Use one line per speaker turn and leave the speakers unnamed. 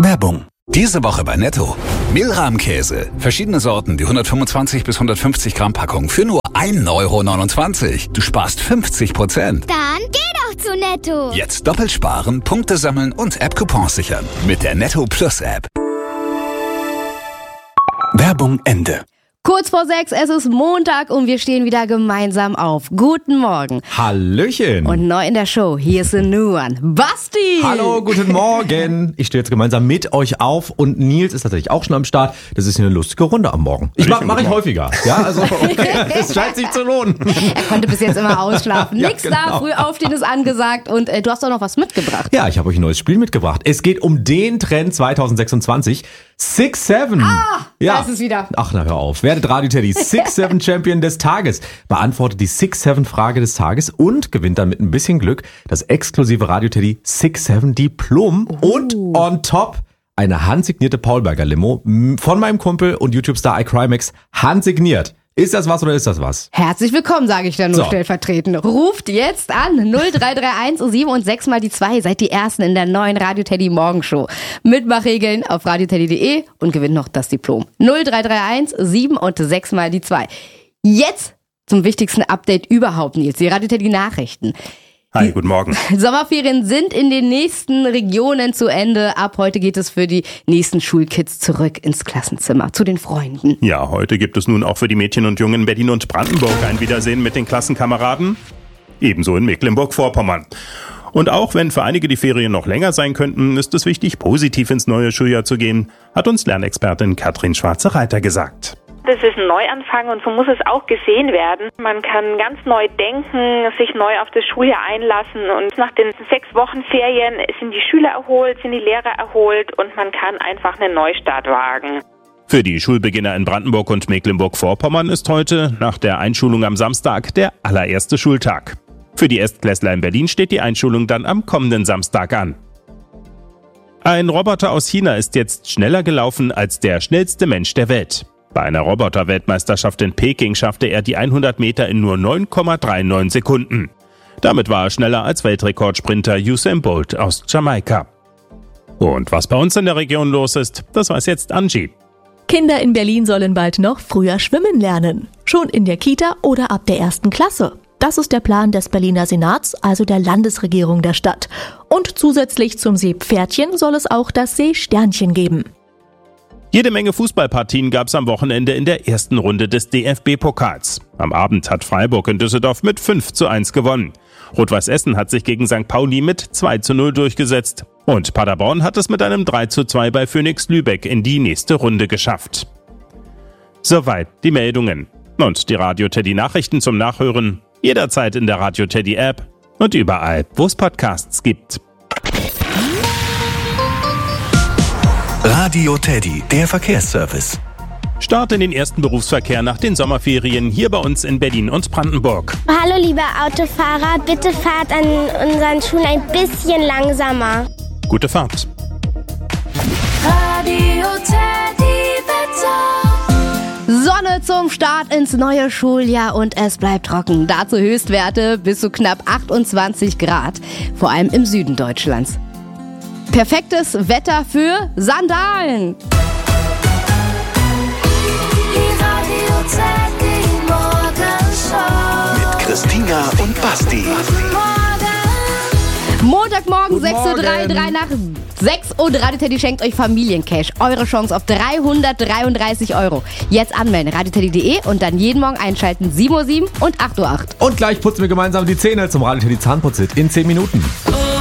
Werbung. Diese Woche bei Netto. Mehlrahmkäse. Verschiedene Sorten, die 125 bis 150 Gramm Packung für nur 1,29 €. Du sparst 50%.
Dann geh doch zu Netto.
Jetzt doppelt sparen, Punkte sammeln und App-Coupons sichern. Mit der Netto Plus App. Werbung Ende.
Kurz vor 6, es ist Montag und wir stehen wieder gemeinsam auf. Guten Morgen.
Hallöchen.
Und neu in der Show, hier ist ein new one. Basti!
Hallo, guten Morgen. Ich stehe jetzt gemeinsam mit euch auf und Nils ist tatsächlich auch schon am Start. Das ist eine lustige Runde am Morgen. Mache ich häufiger. Ja, also es scheint sich zu lohnen.
Er konnte bis jetzt immer ausschlafen.
Ja,
Nix
genau.
da, früh aufstehen ist angesagt und du hast doch noch was mitgebracht.
Ja, ich habe euch ein neues Spiel mitgebracht. Es geht um den Trend 2026. 6-7.
Da ist es wieder.
Ach, na hör auf. Werdet Radio Teddy 6-7 Champion des Tages. Beantwortet die 6-7 Frage des Tages und gewinnt dann mit ein bisschen Glück das exklusive Radio Teddy 6-7 Diplom und on top eine handsignierte Paulberger Limo von meinem Kumpel und YouTube-Star iCrimex handsigniert. Ist das was oder ist das was?
Herzlich willkommen, sage ich dann nur
So.
stellvertretend. Ruft jetzt an 0331 7 und 6 mal die 2. Seid die Ersten in der neuen Radio Teddy Morgenshow. Mitmachregeln auf radioteddy.de und gewinnt noch das Diplom. 0331 7 und 6 mal die 2. Jetzt zum wichtigsten Update überhaupt, Nils. Die Radio Teddy Nachrichten.
Hi, guten Morgen.
Sommerferien sind in den nächsten Regionen zu Ende. Ab heute geht es für die nächsten Schulkids zurück ins Klassenzimmer, zu den Freunden.
Ja, heute gibt es nun auch für die Mädchen und Jungen in Berlin und Brandenburg ein Wiedersehen mit den Klassenkameraden. Ebenso in Mecklenburg-Vorpommern. Und auch wenn für einige die Ferien noch länger sein könnten, ist es wichtig, positiv ins neue Schuljahr zu gehen, hat uns Lernexpertin Katrin Schwarze-Reiter gesagt.
Das ist ein Neuanfang und so muss es auch gesehen werden. Man kann ganz neu denken, sich neu auf das Schuljahr einlassen und nach den 6 Wochen Ferien sind die Schüler erholt, sind die Lehrer erholt und man kann einfach einen Neustart wagen.
Für die Schulbeginner in Brandenburg und Mecklenburg-Vorpommern ist heute, nach der Einschulung am Samstag, der allererste Schultag. Für die Erstklässler in Berlin steht die Einschulung dann am kommenden Samstag an. Ein Roboter aus China ist jetzt schneller gelaufen als der schnellste Mensch der Welt. Bei einer Roboter-Weltmeisterschaft in Peking schaffte er die 100 Meter in nur 9,39 Sekunden. Damit war er schneller als Weltrekordsprinter Usain Bolt aus Jamaika. Und was bei uns in der Region los ist, das weiß jetzt Angie.
Kinder in Berlin sollen bald noch früher schwimmen lernen. Schon in der Kita oder ab der 1. Klasse. Das ist der Plan des Berliner Senats, also der Landesregierung der Stadt. Und zusätzlich zum Seepferdchen soll es auch das Seesternchen geben.
Jede Menge Fußballpartien gab es am Wochenende in der ersten Runde des DFB-Pokals. Am Abend hat Freiburg in Düsseldorf mit 5:1 gewonnen. Rot-Weiß Essen hat sich gegen St. Pauli mit 2:0 durchgesetzt. Und Paderborn hat es mit einem 3:2 bei Phoenix Lübeck in die nächste Runde geschafft. Soweit die Meldungen. Und die Radio Teddy Nachrichten zum Nachhören jederzeit in der Radio Teddy App und überall, wo es Podcasts gibt.
Radio Teddy, der Verkehrsservice.
Start in den ersten Berufsverkehr nach den Sommerferien hier bei uns in Berlin und Brandenburg.
Hallo liebe Autofahrer, bitte fahrt an unseren Schulen ein bisschen langsamer.
Gute Fahrt.
Radio Teddy Wetter.
Sonne zum Start ins neue Schuljahr und es bleibt trocken. Dazu Höchstwerte bis zu knapp 28 Grad, vor allem im Süden Deutschlands. Perfektes Wetter für Sandalen.
Die Radio Teddy Morgenshow.
Mit Christina und Basti.
Montagmorgen,
Guten
6:03
Morgen.
nach 6 und Radio Teddy schenkt euch Familiencash. Eure Chance auf 333 €. Jetzt anmelden, radioteddy.de und dann jeden Morgen einschalten, 7:07 und 8:08
Und gleich putzen wir gemeinsam die Zähne zum Radio Teddy Zahnputzhit in 10 Minuten.